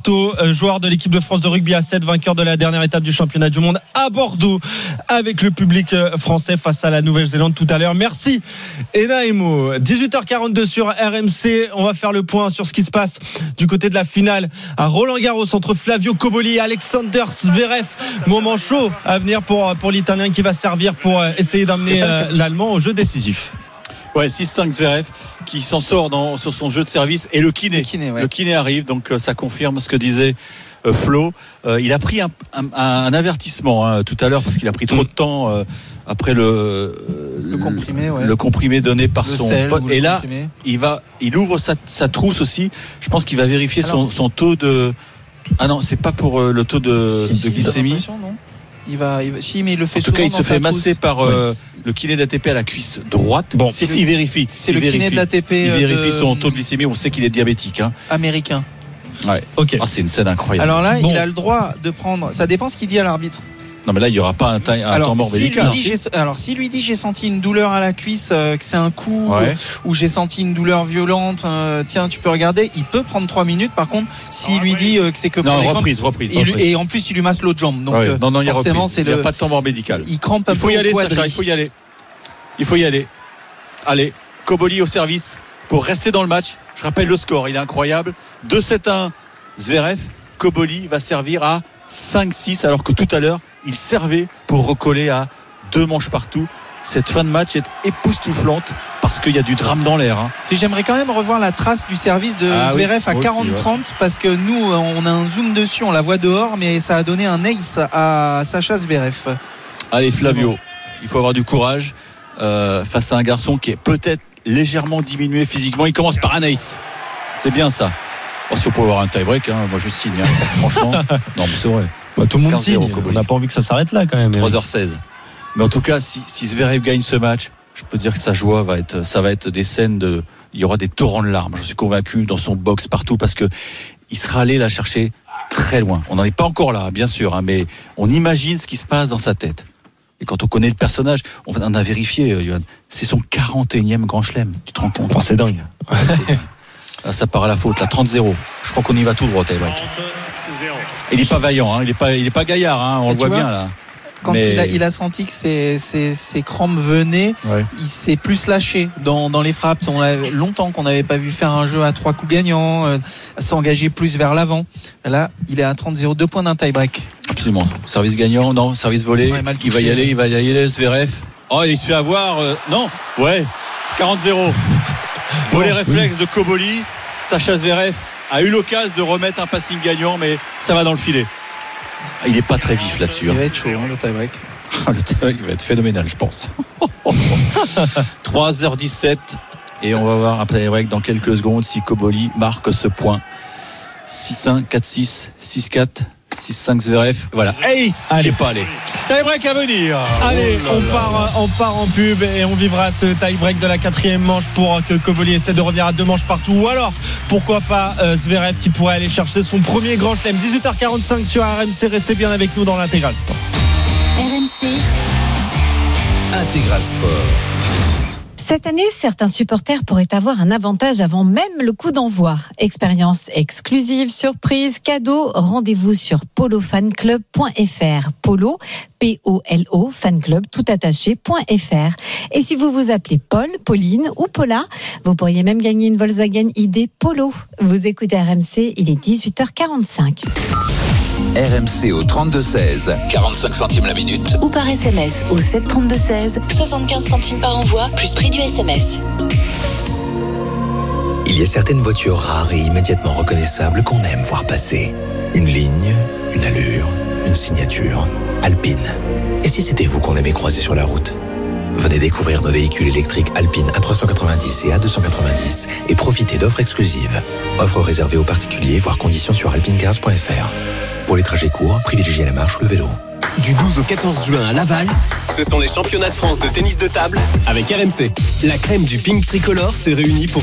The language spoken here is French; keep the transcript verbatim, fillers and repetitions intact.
Arthaud, joueur de l'équipe de France de rugby à sept, vainqueur de la dernière étape du championnat du monde à Bordeaux avec le public français face à la Nouvelle-Zélande tout à l'heure. Merci Ena Emo. dix-huit heures quarante-deux sur R M C. On va faire le point sur ce qui se passe du côté de la finale à Roland-Garros entre Flavio Cobolli et Alexander Zverev. Moment chaud à venir pour, pour l'Italien qui va servir pour essayer d'amener euh, l'Allemand au jeu décisif. Ouais, six cinq Zverev qui s'en sort dans, sur son jeu de service et le kiné. Le kiné, ouais. le kiné arrive, donc euh, ça confirme ce que disait euh, Flo. Euh, il a pris un, un, un avertissement hein, tout à l'heure parce qu'il a pris trop de temps euh, après le, euh, le, comprimé, ouais. le comprimé donné par le son sel, pote. Et là, comprimé. il va, il ouvre sa, sa trousse aussi. Je pense qu'il va vérifier Alors, son, son taux de. Ah non, c'est pas pour euh, le taux de, si, de si, glycémie. Non il va, il va, si, mais il le fait en tout souvent. cas, il se fait masser trousse. par euh, ouais. le kiné de l'A T P à la cuisse droite. Bon, si, si, il vérifie. C'est il le vérifie. kiné de l'A T P. Il vérifie de... son taux de glycémie. On sait qu'il est diabétique. Hein. Américain. Ouais. Ok. Ah, c'est une scène incroyable. Alors là, bon. il a le droit de prendre. Ça dépend ce qu'il dit à l'arbitre. Non, mais là, il n'y aura pas un, un alors, temps mort si médical. Lui dit, alors, s'il lui dit j'ai senti une douleur à la cuisse, euh, que c'est un coup, ouais. ou, ou j'ai senti une douleur violente, euh, tiens, tu peux regarder, il peut prendre trois minutes. Par contre, s'il ah, lui oui. dit euh, que c'est que non, pour reprise, crampes, reprise, et, reprise. Et en plus, il lui masse l'autre jambe. Donc, ouais. euh, non, non, il y a forcément, c'est il n'y a le... pas de temps mort médical. Il crampe un il faut peu y aller, au Sacha, il faut y aller. Il faut y aller. Allez, Cobolli au service pour rester dans le match. Je rappelle le score, il est incroyable. deux sept un Zverev. Cobolli va servir à cinq six alors que tout à l'heure il servait pour recoller à deux manches partout. Cette fin de match est époustouflante parce qu'il y a du drame dans l'air hein. J'aimerais quand même revoir la trace du service de ah, Zverev oui, à quarante trente ouais. parce que nous on a un zoom dessus, on la voit dehors, mais ça a donné un ace à Sacha Zverev. Allez Flavio, il faut avoir du courage euh, face à un garçon qui est peut-être légèrement diminué physiquement. Il commence par un ace, c'est bien ça. Oh, si on peut avoir un tie-break, hein, moi je signe, hein, franchement. Non, mais c'est vrai. Bah, tout le monde signe. On n'a pas envie que ça s'arrête là quand même. trois heures seize. Mais en tout cas, si, si Zverev gagne ce match, je peux dire que sa joie va être, ça va être des scènes de, il y aura des torrents de larmes. Je suis convaincu dans son box partout parce que il sera allé la chercher très loin. On n'en est pas encore là, bien sûr, hein, mais on imagine ce qui se passe dans sa tête. Et quand on connaît le personnage, on en a vérifié, Johan. C'est son quarante et unième grand chelem. Tu te rends compte? Oh, c'est dingue. Là, ça part à la faute, là, trente zéro. Je crois qu'on y va tout droit, tie-break. Il n'est pas vaillant, hein. il n'est pas, il est pas gaillard, hein. on et le voit vois, bien là. Quand mais... il, a, il a senti que ses, ses, ses crampes venaient, ouais. il s'est plus lâché dans, dans les frappes. On a longtemps qu'on n'avait pas vu faire un jeu à trois coups gagnants, euh, s'engager plus vers l'avant. Là, il est à trente zéro, deux points d'un tie-break. Absolument. Service gagnant, non, service volé. Ouais, il va y aller, il va y aller, Zverev. Oh, il se fait avoir. Euh, non, ouais, quarante zéro. Bon, les réflexes oui. de Cobolli. Sacha Zverev a eu l'occasion de remettre un passing gagnant, mais ça va dans le filet. Il n'est pas très vif là-dessus. Il hein. va être chaud, hein, le tie-break. Le tie-break va être phénoménal, je pense. trois heures dix-sept et on va voir un tie-break dans quelques secondes si Cobolli marque ce point. six cinq, quatre six, six quatre, six cinq Zverev. Voilà, ace. Allez, pas allé. Tie-break à venir. Allez, oh on, part, on part en pub et on vivra ce tie-break de la quatrième manche pour que Cobolli essaie de revenir à deux manches partout. Ou alors, pourquoi pas euh, Zverev qui pourrait aller chercher son premier grand chelem. dix-huit heures quarante-cinq sur R M C. Restez bien avec nous dans l'Intégral Sport. R M C Intégral Sport. Cette année, certains supporters pourraient avoir un avantage avant même le coup d'envoi. Expérience exclusive, surprise, cadeau. Rendez-vous sur polo fan club point f r. Polo, P O L O, fanclub, tout attaché, .fr. Et si vous vous appelez Paul, Pauline ou Paula, vous pourriez même gagner une Volkswagen I D Polo. Vous écoutez R M C, il est dix-huit heures quarante-cinq. R M C au trente-deux seize, quarante-cinq centimes la minute. Ou par S M S au sept trente-deux seize, soixante-quinze centimes par envoi, plus prix du S M S. Il y a certaines voitures rares et immédiatement reconnaissables qu'on aime voir passer. Une ligne, une allure, une signature. Alpine. Et si c'était vous qu'on aimait croiser sur la route ? Venez découvrir nos véhicules électriques Alpine A trois cent quatre-vingt-dix et A deux cent quatre-vingt-dix et profitez d'offres exclusives. Offres réservées aux particuliers, voire conditions sur alpine cars point f r. Pour les trajets courts, privilégiez la marche ou le vélo. Du douze au quatorze juin à Laval, ce sont les championnats de France de tennis de table avec R M C. La crème du pink tricolore s'est réunie pour